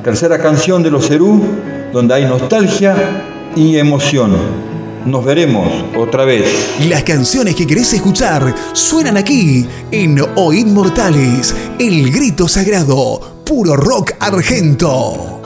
tercera canción de los Cerú, donde hay nostalgia y emoción. Nos veremos otra vez. Las canciones que querés escuchar suenan aquí en Oíd Mortales, el grito sagrado, puro rock argento.